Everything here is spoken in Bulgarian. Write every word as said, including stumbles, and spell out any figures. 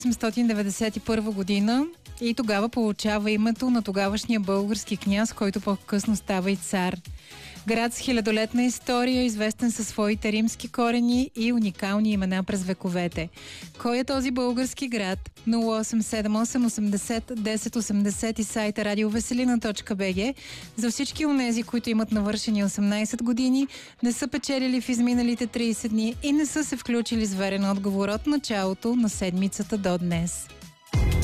осемстотин деветдесет и първа година и тогава получава името на тогавашния български княз, който по-късно става и цар. Град с хилядолетна история, известен със своите римски корени и уникални имена през вековете. Кой е този български град? нула осем седем осем осемдесет десет осемдесет и сайта радиовеселина точка би джи. За всички онези, които имат навършени осемнайсет години, не са печелили в изминалите трийсет дни и не са се включили с верен отговор от началото на седмицата до днес.